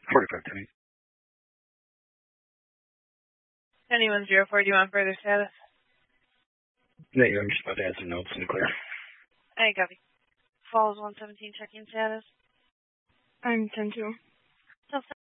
45 10. Anyone 04, do you want further status? Yeah, I'm just about to add some notes in the clear. I copy. Falls 117, check-in status. I'm 10-2.